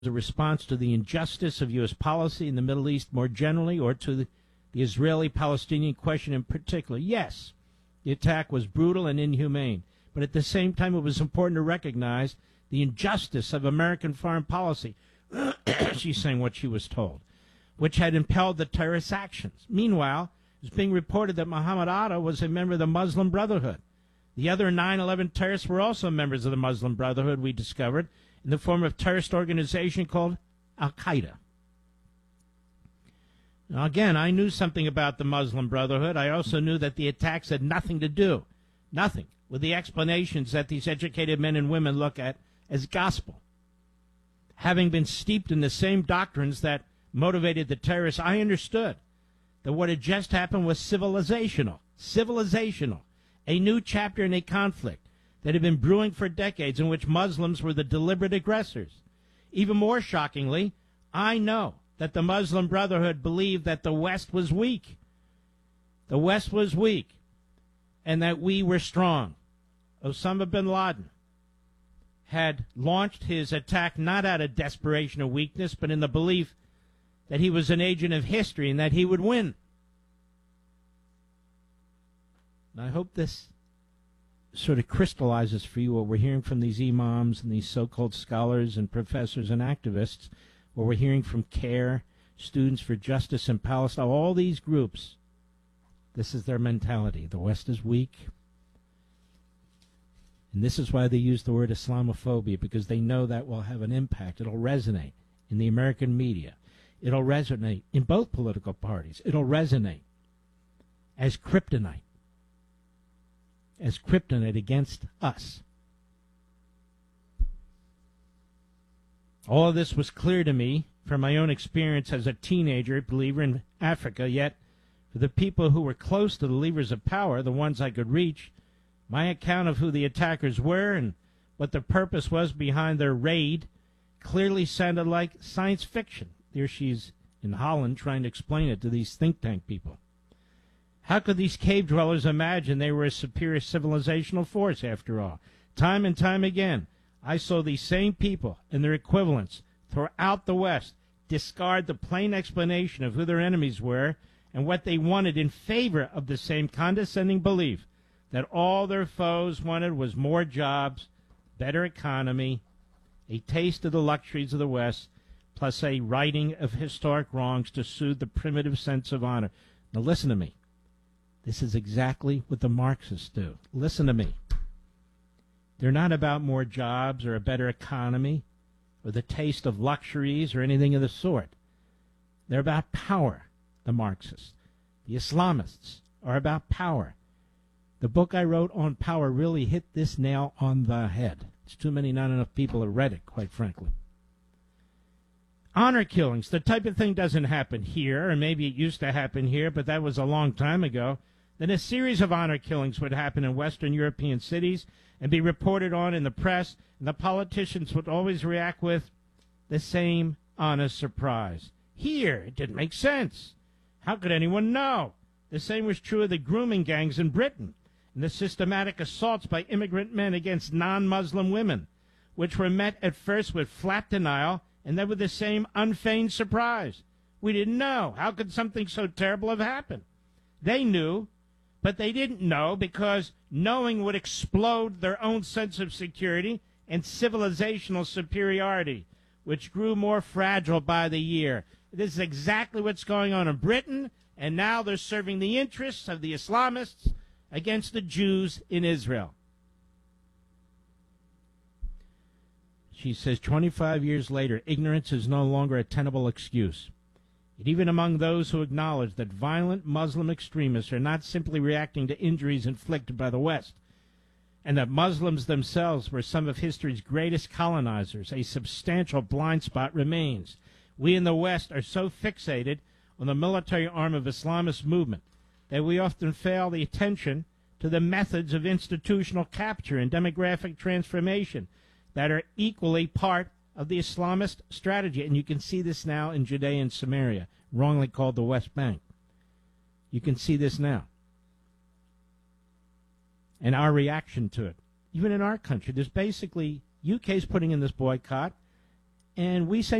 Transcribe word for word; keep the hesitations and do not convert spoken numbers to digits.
a response to the injustice of U S policy in the Middle East more generally, or to the, the Israeli-Palestinian question in particular? Yes, the attack was brutal and inhumane, but at the same time it was important to recognize the injustice of American foreign policy. She's saying what she was told, which had impelled the terrorist actions. Meanwhile, it's being reported that Muhammad Atta was a member of the Muslim Brotherhood. The other nine eleven terrorists were also members of the Muslim Brotherhood, we discovered, in the form of a terrorist organization called Al-Qaeda. Now, again, I knew something about the Muslim Brotherhood. I also knew that the attacks had nothing to do, nothing, with the explanations that these educated men and women look at as gospel. Having been steeped in the same doctrines that motivated the terrorists, I understood that what had just happened was civilizational, civilizational, a new chapter in a conflict that had been brewing for decades in which Muslims were the deliberate aggressors. Even more shockingly, I know that the Muslim Brotherhood believed that the West was weak. The West was weak, and that we were strong. Osama bin Laden had launched his attack not out of desperation or weakness, but in the belief that he was an agent of history and that he would win. And I hope this sort of crystallizes for you what we're hearing from these imams and these so-called scholars and professors and activists, what we're hearing from CARE, Students for Justice in Palestine, all these groups. This is their mentality. The West is weak. And this is why they use the word Islamophobia, because they know that will have an impact. It'll resonate in the American media. It'll resonate in both political parties. It'll resonate as kryptonite. As kryptonite against us. All of this was clear to me from my own experience as a teenager believer in Africa, yet for the people who were close to the levers of power, the ones I could reach, my account of who the attackers were and what the purpose was behind their raid clearly sounded like science fiction. There she's in Holland trying to explain it to these think tank people. How could these cave dwellers imagine they were a superior civilizational force, after all? Time and time again, I saw these same people and their equivalents throughout the West discard the plain explanation of who their enemies were and what they wanted in favor of the same condescending belief that all their foes wanted was more jobs, better economy, a taste of the luxuries of the West, plus a righting of historic wrongs to soothe the primitive sense of honor. Now listen to me. This is exactly what the Marxists do. Listen to me. They're not about more jobs or a better economy or the taste of luxuries or anything of the sort. They're about power, the Marxists. The Islamists are about power. The book I wrote on power really hit this nail on the head. It's too many, not enough people have read it, quite frankly. Honor killings, the type of thing doesn't happen here, or maybe it used to happen here, but that was a long time ago. Then a series of honor killings would happen in Western European cities and be reported on in the press, and the politicians would always react with the same honest surprise. Here, it didn't make sense. How could anyone know? The same was true of the grooming gangs in Britain and the systematic assaults by immigrant men against non-Muslim women, which were met at first with flat denial and then with the same unfeigned surprise. We didn't know. How could something so terrible have happened? They knew, but they didn't know because knowing would explode their own sense of security and civilizational superiority, which grew more fragile by the year. This is exactly what's going on in Britain, and now they're serving the interests of the Islamists against the Jews in Israel. She says, twenty-five years later, ignorance is no longer a tenable excuse. Yet even among those who acknowledge that violent Muslim extremists are not simply reacting to injuries inflicted by the West, and that Muslims themselves were some of history's greatest colonizers, a substantial blind spot remains. We in the West are so fixated on the military arm of Islamist movement that we often fail the attention to the methods of institutional capture and demographic transformation that are equally part of the Islamist strategy. And you can see this now in Judea and Samaria, wrongly called the West Bank. You can see this now. And our reaction to it. Even in our country, there's basically, U K's putting in this boycott, And we say